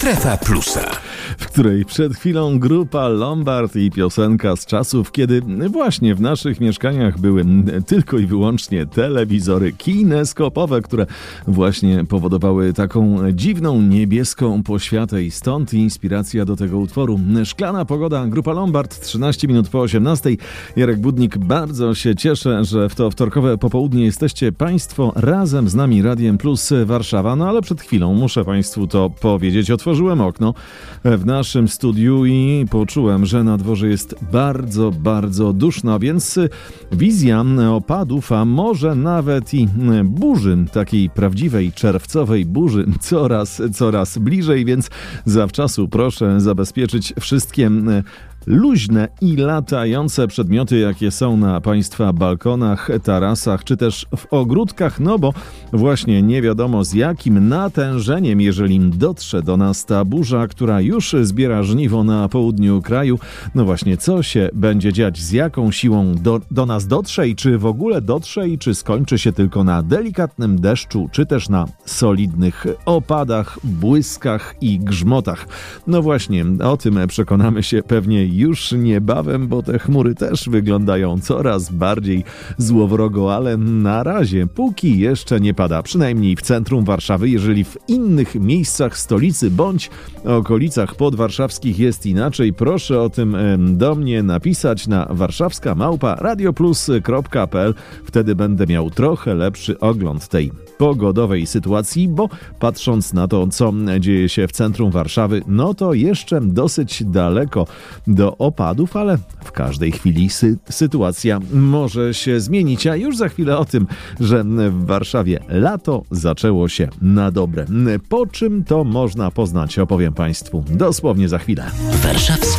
Strefa Plusa, w której przed chwilą grupa Lombard i piosenka z czasów, kiedy właśnie w naszych mieszkaniach były tylko i wyłącznie telewizory kineskopowe, które właśnie powodowały taką dziwną niebieską poświatę i stąd inspiracja do tego utworu. Szklana pogoda, grupa Lombard, 13 minut po 18. Jarek Budnik, bardzo się cieszę, że w to wtorkowe popołudnie jesteście Państwo razem z nami Radiem Plus Warszawa, no ale przed chwilą muszę Państwu to powiedzieć. Otworzyłem okno w naszym studiu i poczułem, że na dworze jest bardzo, bardzo duszno, więc wizja opadów, a może nawet i burzy, takiej prawdziwej czerwcowej burzy coraz bliżej, więc zawczasu proszę zabezpieczyć wszystkie luźne i latające przedmioty, jakie są na Państwa balkonach, tarasach, czy też w ogródkach, no bo właśnie nie wiadomo z jakim natężeniem, jeżeli dotrze do nas ta burza, która już zbiera żniwo na południu kraju, no właśnie co się będzie dziać, z jaką siłą do nas dotrze i czy w ogóle dotrze i czy skończy się tylko na delikatnym deszczu, czy też na solidnych opadach, błyskach i grzmotach. No właśnie, o tym przekonamy się pewnie już niebawem, bo te chmury też wyglądają coraz bardziej złowrogo, ale na razie, póki jeszcze nie pada, przynajmniej w centrum Warszawy. Jeżeli w innych miejscach stolicy bądź okolicach podwarszawskich jest inaczej, proszę o tym do mnie napisać na warszawska@radioplus.pl. Wtedy będę miał trochę lepszy ogląd tej pogodowej sytuacji, bo patrząc na to, co dzieje się w centrum Warszawy, no to jeszcze dosyć daleko do opadów, ale w każdej chwili sytuacja może się zmienić, a już za chwilę o tym, że w Warszawie lato zaczęło się na dobre. Po czym to można poznać, opowiem Państwu dosłownie za chwilę.